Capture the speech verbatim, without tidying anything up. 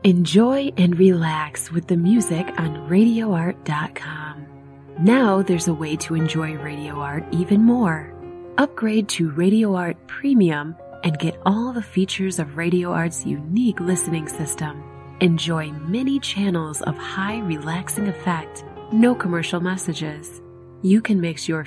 Enjoy and relax with the music on radio art dot com. Now there's a way to enjoy Radio Art even more. Upgrade to Radio Art Premium and get all the features of Radio Art's unique listening system. Enjoy many channels of high relaxing effect, no commercial messages. You can mix your